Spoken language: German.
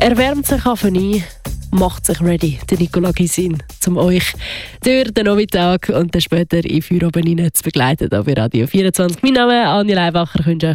erwärmt sich ein, macht sich ready, der Nicola Gysin, um euch durch den Nachmittag und dann später in Feierabend zu begleiten, hier bei Radio 24. Mein Name ist Anja Leibacher.